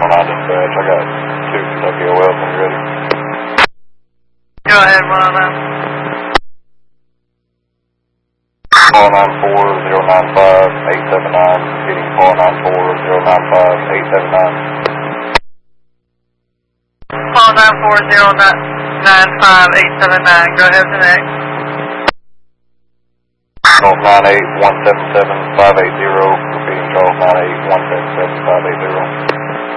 109 dispatch. I got 2 Kentucky OLs when you're ready. Go ahead, 109. 494-095-879, repeating 494-095-879. 494-095-879, go ahead to the next. 98177-580, repeating 98177-580.